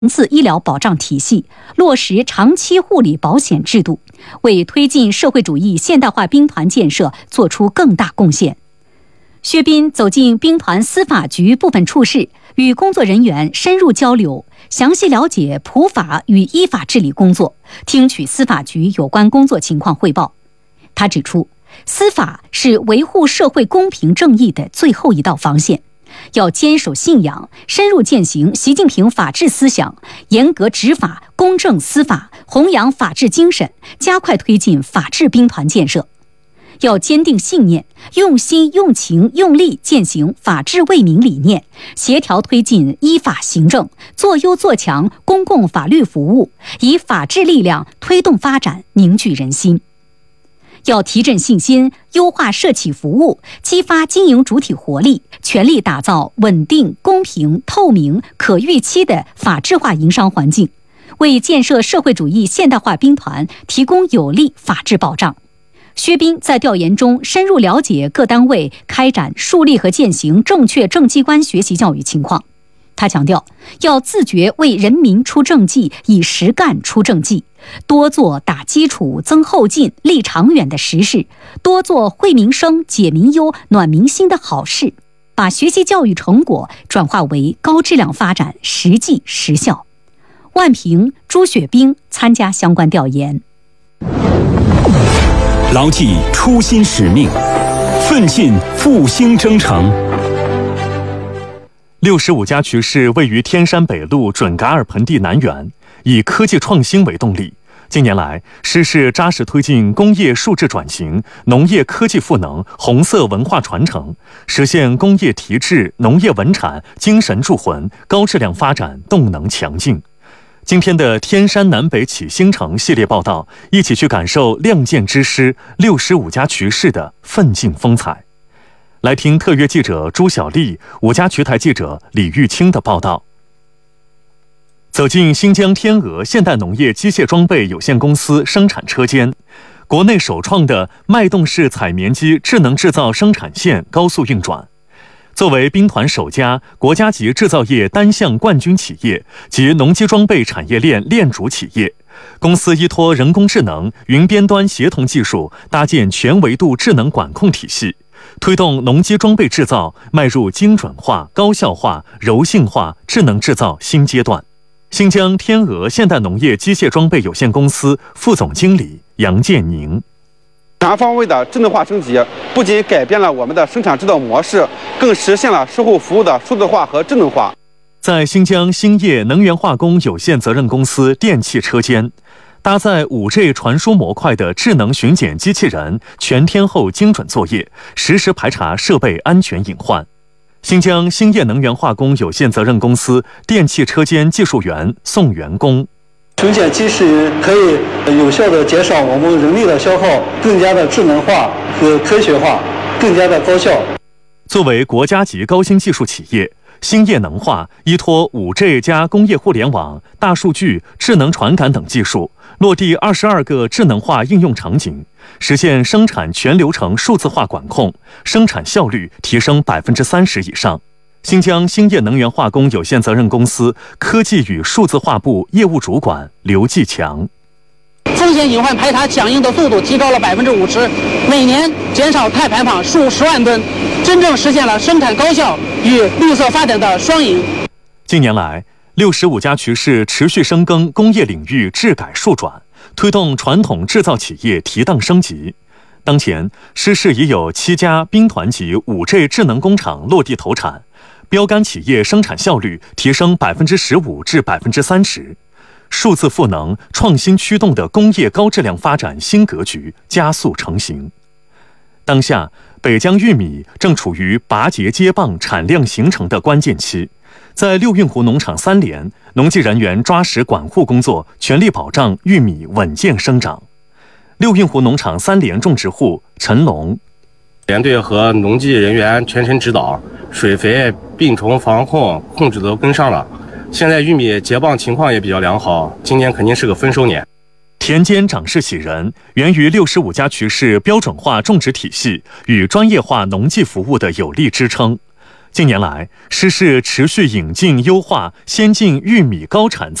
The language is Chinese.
次医疗保障体系，落实长期护理保险制度，为推进社会主义现代化兵团建设作出更大贡献。薛斌走进兵团司法局部分处室，与工作人员深入交流，详细了解普法与依法治理工作，听取司法局有关工作情况汇报。他指出，司法是维护社会公平正义的最后一道防线，要坚守信仰，深入践行习近平法治思想，严格执法，公正司法，弘扬法治精神，加快推进法治兵团建设。要坚定信念，用心用情用力践行法治为民理念，协调推进依法行政，做优做强公共法律服务，以法治力量推动发展，凝聚人心。要提振信心，优化社企服务，激发经营主体活力，全力打造稳定、公平、透明、可预期的法治化营商环境，为建设社会主义现代化兵团提供有力法治保障。薛斌在调研中深入了解各单位开展树立和践行正确政绩观学习教育情况。他强调，要自觉为人民出政绩，以实干出政绩，多做打基础、增后劲、立长远的实事，多做惠民生、解民忧、暖民心的好事，把学习教育成果转化为高质量发展实际实效。万平、朱雪冰参加相关调研。 牢记初心使命，奋进复兴征程。65家渠市位于天山北路准噶尔盆地南缘，以科技创新为动力。近年来，市扎实推进工业数字转型、农业科技赋能、红色文化传承，实现工业提质、农业稳产、精神铸魂、高质量发展动能强劲。今天的天山南北启星城系列报道，一起去感受亮剑之师65家渠市的奋进风采。来听特约记者朱小丽、5家渠台记者李玉清的报道。走进新疆天鹅现代农业机械装备有限公司生产车间，国内首创的脉动式采棉机智能制造生产线高速运转。作为兵团首家国家级制造业单项冠军企业及农机装备产业链链主企业，公司依托人工智能、云边端协同技术，搭建全维度智能管控体系，推动农机装备制造迈入精准化、高效化、柔性化智能制造新阶段。新疆天鹅现代农业机械装备有限公司副总经理杨建宁。 全方位的智能化升级，不仅改变了我们的生产制造模式，更实现了售后服务的数字化和智能化。 在新疆兴业能源化工有限责任公司电气车间，搭载5G 传输模块的智能巡检机器人，全天候精准作业，实时排查设备安全隐患。新疆兴业能源化工有限责任公司电气车间技术员宋元工。 巡检机器人可以有效地减少我们人力的消耗，更加的智能化和科学化，更加的高效。 作为国家级高新技术企业，兴业能化依托5G 加工业互联网、大数据、智能传感等技术，落地22个智能化应用场景，实现生产全流程数字化管控，生产效率提升30%以上。新疆兴业能源化工有限责任公司科技与数字化部业务主管刘继强。 风险隐患排查响应的速度提高了50%，每年减少碳排放数10万吨，真正实现了生产高效与绿色发展的双赢。 近年来，65家渠市持续深耕工业领域治改数转，推动传统制造企业提档升级。当前，市已有7家兵团级5G 智能工厂落地投产，标杆企业生产效率提升15%至30%，数字赋能、创新驱动的工业高质量发展新格局加速成型。当下，北疆玉米正处于拔节接棒产量形成的关键期，在六运湖农场3连，农技人员抓实管护工作，全力保障玉米稳健生长。六运湖农场3连种植户陈龙。 连队和农技人员全程指导，水肥、病虫防控控制都跟上了。现在玉米结棒情况也比较良好，今年肯定是个丰收年。 田间长势喜人，源于65家渠市标准化种植体系与专业化农技服务的有力支撑。 近年来，施市持续引进优化先进玉米高产